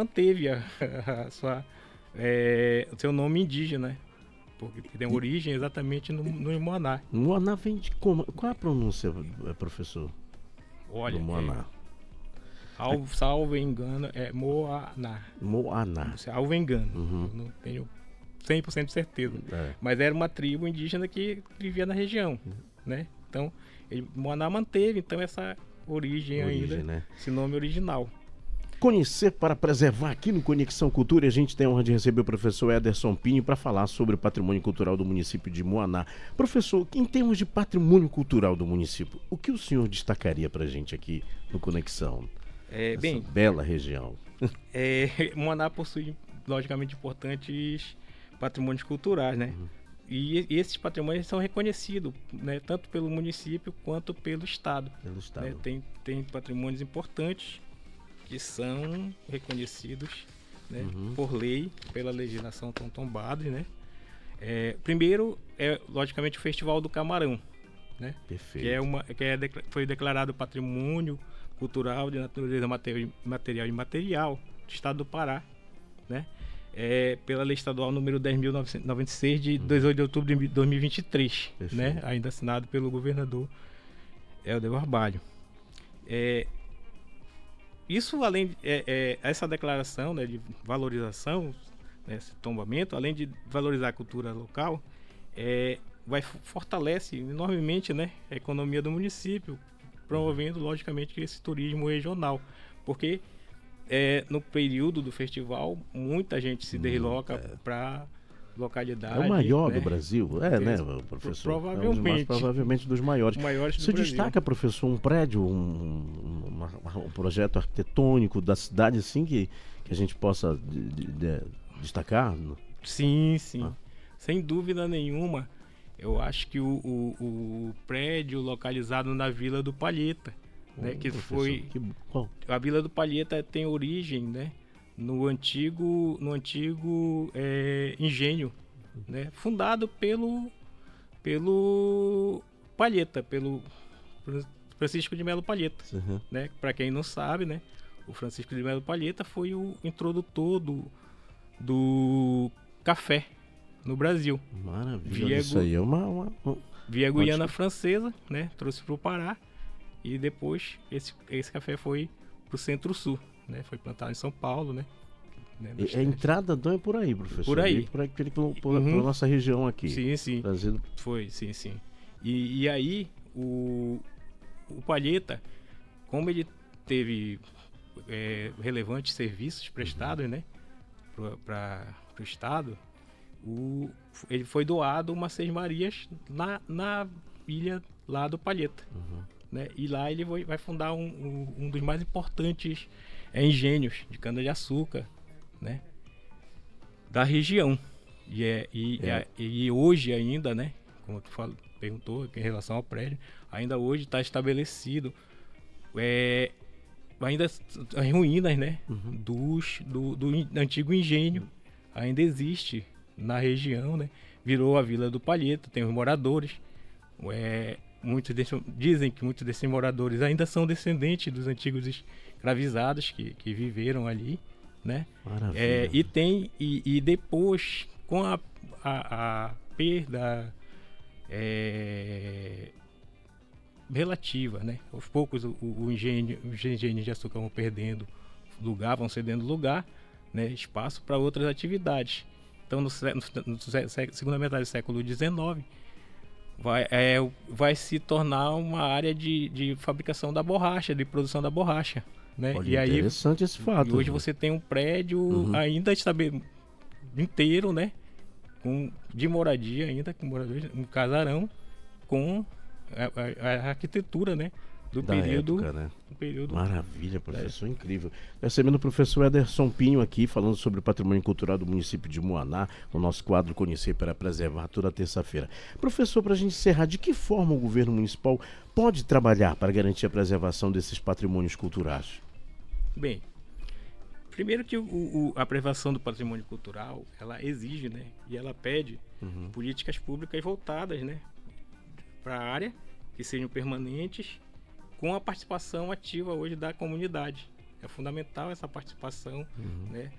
manteve a sua, o seu nome indígena, né? Porque tem origem exatamente no Moaná. Moaná vem de como? Qual é a pronúncia, professor? Olha, do Moaná. Salvo engano, é Moaná. Moaná. Salvo engano, eu não tenho 100% de certeza. Mas era uma tribo indígena que vivia na região, né? Então, Moaná manteve então essa origem ainda, né? Esse nome original. Conhecer para preservar. Aqui no Conexão Cultura, a gente tem a honra de receber o professor Ederson Pinho para falar sobre o patrimônio cultural do município de Moaná. Professor, em termos de patrimônio cultural do município, o que o senhor destacaria para a gente aqui no Conexão? Essa bela região. Moaná possui, logicamente, importantes patrimônios culturais, né? E esses patrimônios são reconhecidos, né, tanto pelo município quanto pelo Estado. Né? Tem patrimônios importantes que são reconhecidos, né, por lei, pela legislação, estão tombados, né? Primeiro logicamente, o Festival do Camarão, né? Perfeito. Foi declarado Patrimônio Cultural de Natureza Material e Imaterial do Estado do Pará, né? Pela Lei Estadual número 10.996 de 18 de outubro de 2023, né? Ainda assinado pelo governador Helder Barbalho. Isso, além essa declaração, né, de valorização, né, esse tombamento, além de valorizar a cultura local, fortalece enormemente, né, a economia do município, promovendo logicamente esse turismo regional, porque no período do festival muita gente se desloca para localidade. É o maior, né, do Brasil, né, professor? Provavelmente. Provavelmente dos maiores. Você destaca, professor, um prédio, um projeto arquitetônico da cidade, assim, que a gente possa destacar? Sim. Sem dúvida nenhuma. Eu acho que o prédio localizado na Vila do Palheta, né, que foi... A Vila do Palheta tem origem, né, no antigo engenho, né, fundado pelo Palheta, pelo Francisco de Melo Palheta, né? Para quem não sabe, né, o Francisco de Melo Palheta foi o introdutor do café no Brasil. Maravilha, isso aí é via Guiana Francesa, né, trouxe para o Pará, e depois esse café foi para o Centro-Sul, né, foi plantado em São Paulo, né. A entrada não é por aí, professor? Por aí. Pela nossa região aqui. Sim. Trazido... Foi, sim. E aí, o Palheta, como ele teve relevantes serviços prestados, né, para o Estado, ele foi doado umas 6 Marias na ilha lá do Palheta. Né? E lá ele vai fundar um dos mais importantes engenhos de cana-de-açúcar, né, da região. E hoje ainda, né, como tu perguntou em relação ao prédio, ainda hoje está estabelecido ainda as ruínas, né, do antigo engenho ainda existe na região, né? Virou a Vila do Palheta, tem os moradores. Dizem que muitos desses moradores ainda são descendentes dos antigos escravizados que viveram ali, né? E depois, com a perda relativa, né? Aos poucos os engenhos de açúcar vão perdendo lugar, vão cedendo lugar, né? Espaço para outras atividades. Então, na segunda metade do século XIX, vai se tornar uma área de fabricação da borracha, de produção da borracha, né? Olha, interessante esse fato. E hoje você tem um prédio ainda inteiro, né? De moradia ainda, com moradores, um casarão com a arquitetura, né, do período, época, né? Maravilha, professor, incrível. Recebendo o professor Ederson Pinho aqui, falando sobre o patrimônio cultural do município de Moaná, no nosso quadro Conhecer para Preservar, toda terça-feira. Professor, para a gente encerrar, de que forma o governo municipal pode trabalhar para garantir a preservação desses patrimônios culturais? Bem, primeiro que a preservação do patrimônio cultural, ela exige, né, e ela pede políticas públicas voltadas, né, para a área, que sejam permanentes, com a participação ativa hoje da comunidade, É fundamental essa participação, né?